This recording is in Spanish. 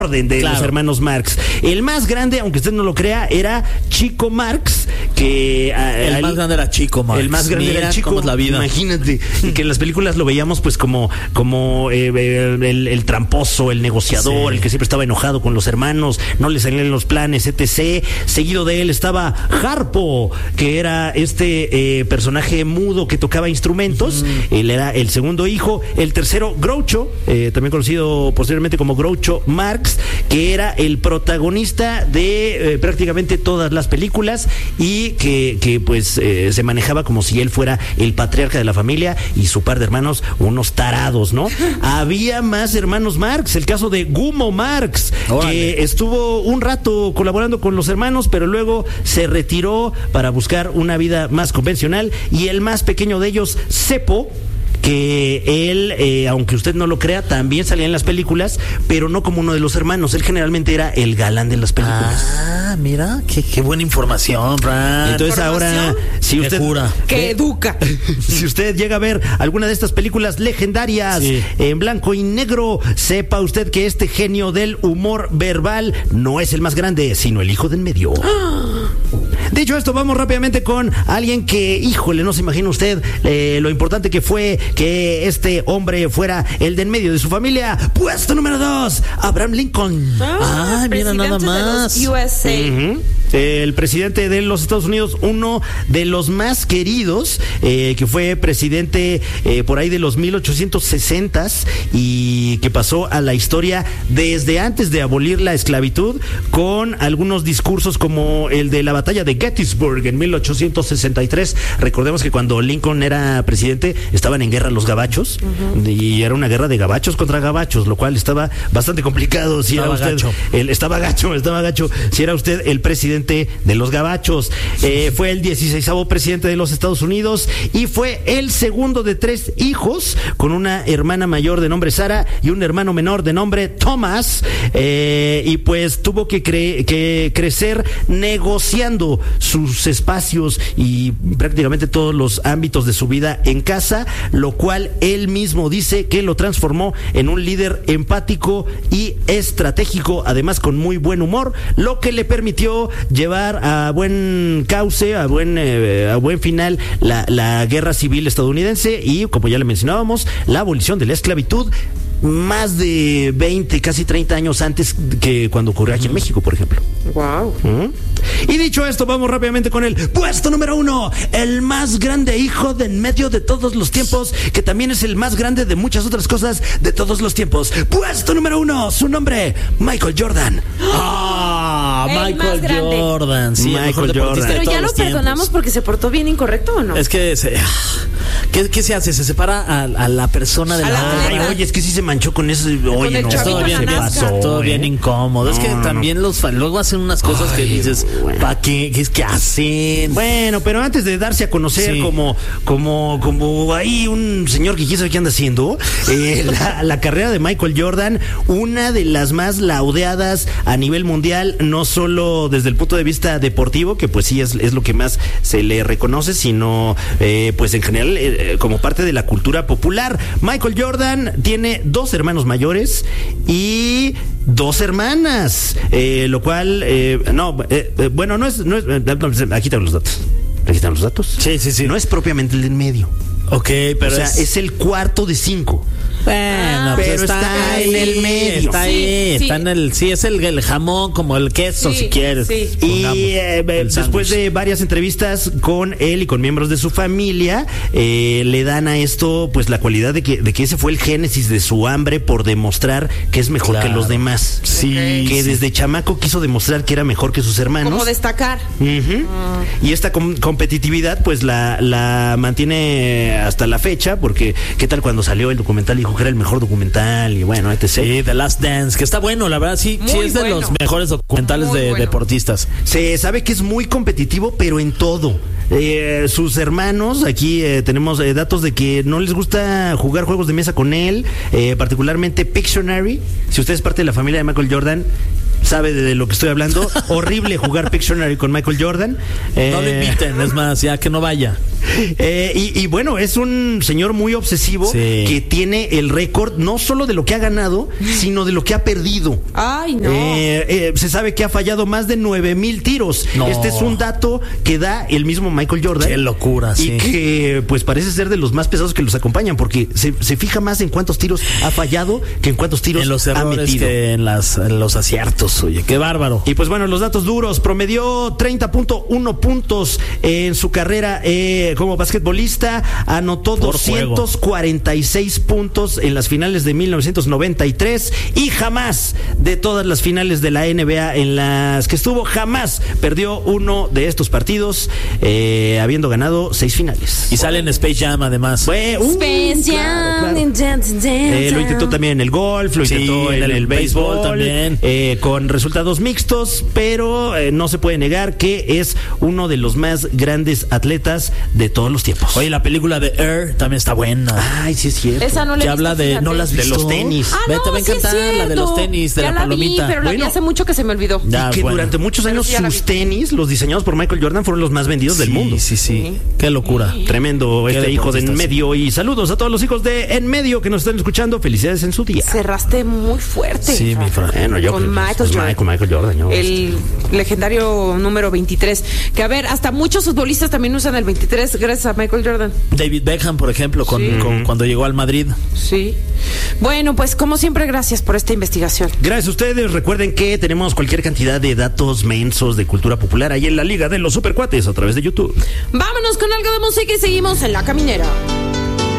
de los hermanos Marx. El más grande, aunque usted no lo crea, era Chico Marx, que el más grande era Chico Marx. El más grande era Chico, cómo es la vida. Imagínate, y que en las películas lo veíamos pues como el tramposo, el negociador, el que siempre estaba enojado con los hermanos, no le salían los planes, etc. Seguido de él estaba Harpo, que era personaje mudo que tocaba instrumentos. Él era el segundo hijo. El tercero, Groucho, también conocido posteriormente como Groucho Marx, que era el protagonista de prácticamente todas las películas y que se manejaba como si él fuera el patriarca de la familia y su par de hermanos unos tarados, ¿no? Había más hermanos Marx, el caso de Gumo Marx, que estuvo un rato colaborando con los hermanos, pero luego se retiró para buscar una vida más convencional, y el más pequeño de ellos, Seppo, que él, aunque usted no lo crea, también salía en las películas, pero no como uno de los hermanos. Él generalmente era el galán de las películas. Ah, mira, qué buena información, Fran. Entonces ahora, si usted que educa, si usted llega a ver alguna de estas películas legendarias en blanco y negro, sepa usted que este genio del humor verbal no es el más grande, sino el hijo del medio. Dicho esto, vamos rápidamente con alguien que, híjole, no se imagina usted lo importante que fue que este hombre fuera el de en medio de su familia. Puesto número 2, Abraham Lincoln. Mira nada más. El presidente de los Estados Unidos, uno de los más queridos, que fue presidente por ahí de los 1860s y que pasó a la historia desde antes de abolir la esclavitud, con algunos discursos como el de la batalla de Gettysburg en 1863. Recordemos que cuando Lincoln era presidente estaban en guerra los gabachos, y era una guerra de gabachos contra gabachos, lo cual estaba bastante complicado. Si estaba era usted estaba gacho si era usted el presidente de los gabachos. Fue el 16º presidente de los Estados Unidos y fue el segundo de 3 hijos, con una hermana mayor de nombre Sara y un hermano menor de nombre Thomas, y pues tuvo que crecer negociando sus espacios y prácticamente todos los ámbitos de su vida en casa, lo cual él mismo dice que lo transformó en un líder empático y estratégico, además con muy buen humor, lo que le permitió llevar a buen cauce, a buen final la guerra civil estadounidense y, como ya le mencionábamos, la abolición de la esclavitud, más de 20, casi 30 años antes que cuando ocurrió aquí en México, por ejemplo. Wow. Y dicho esto, vamos rápidamente con el puesto número 1, el más grande hijo de en medio de todos los tiempos, que también es el más grande de muchas otras cosas de todos los tiempos. Puesto número 1, su nombre, Michael Jordan. Michael Jordan, sí, Michael Jordan. Pero ya lo perdonamos porque se portó bien incorrecto, ¿o no? Es que ¿qué se hace? Se separa a la persona de la oye, es que sí se manchó con eso. Oye, no, todo bien, todo bien incómodo. Es que también luego hacen unas cosas que dices, ¿para qué? ¿Qué hacen? Bueno, pero antes de darse a conocer como ahí un señor que quién sabe qué anda haciendo, la carrera de Michael Jordan, una de las más laudeadas a nivel mundial, no solo desde el punto de vista deportivo, que pues sí es lo que más se le reconoce, sino pues en general como parte de la cultura popular. Michael Jordan tiene 2 hermanos mayores y 2 hermanas, lo cual bueno, no es aquí están los datos. Sí. No es propiamente el de en medio. Ok, pero es el cuarto de 5. Bueno, pero está en el medio. Está ahí, está en el, es el jamón, como el queso, si quieres. Sí. Y después de varias entrevistas con él y con miembros de su familia, le dan a esto pues la cualidad de que ese fue el génesis de su hambre por demostrar que es mejor que los demás. Sí. Que desde chamaco quiso demostrar que era mejor que sus hermanos. Como destacar. Y esta competitividad pues la mantiene hasta la fecha, porque qué tal cuando salió el documental, dijo que era el mejor documental y bueno, etc. Sí, The Last Dance, que está bueno, la verdad, sí es de los mejores documentales de deportistas. Se sabe que es muy competitivo, pero en todo. Sus hermanos, aquí tenemos datos de que no les gusta jugar juegos de mesa con él, particularmente Pictionary. Si usted es parte de la familia de Michael Jordan, sabe de lo que estoy hablando. Horrible jugar Pictionary con Michael Jordan. No lo inviten, es más, ya que no vaya. Y bueno, es un señor muy obsesivo que tiene el récord no solo de lo que ha ganado, sino de lo que ha perdido. Ay, no. Se sabe que ha fallado más de 9,000 tiros. No. Este es un dato que da el mismo Michael Jordan. Qué locura, y que pues parece ser de los más pesados que los acompañan, porque se fija más en cuántos tiros ha fallado que en cuántos tiros en los ha errores metido. que en los aciertos. Oye, qué bárbaro. Y pues bueno, los datos duros: promedió 30.1 puntos en su carrera como basquetbolista, anotó Por 246 puntos en las finales de 1993 y jamás, de todas las finales de la NBA en las que estuvo, jamás perdió uno de estos partidos, habiendo ganado 6 finales. Y sale en Space Jam, además. Space Jam. Lo intentó también en el golf, lo intentó en el béisbol también. Con resultados mixtos, pero no se puede negar que es uno de los más grandes atletas de todos los tiempos. Oye, la película de Air también está buena. Ay, sí es cierto. Esa no la he Que visto, habla de, fíjate. no las De los tenis. Te va a encantar la de los tenis, de ya la palomita. Vi, pero la vi hace mucho que se me olvidó. Ya, Y que bueno. durante muchos años Pero sí ya la sus vi. tenis, los diseñados por Michael Jordan, fueron los más vendidos del mundo. Sí. Qué locura. Tremendo Qué este hijo de En deportista, Medio. Y saludos a todos los hijos de En Medio que nos están escuchando. Felicidades en su día. Cerraste muy fuerte. Sí, mi Fran. Bueno, yo Con creo que Michael es Jordan. con Michael Jordan. ¿No? El legendario número 23. Que a ver, hasta muchos futbolistas también usan el 23 gracias a Michael Jordan. David Beckham, por ejemplo, cuando llegó al Madrid. Sí. Bueno, pues como siempre, gracias por esta investigación. Gracias a ustedes. Recuerden que tenemos cualquier cantidad de datos mensos de cultura popular ahí en la Liga de los Supercuates a través de YouTube. Vámonos con algo de música y seguimos en La Caminera.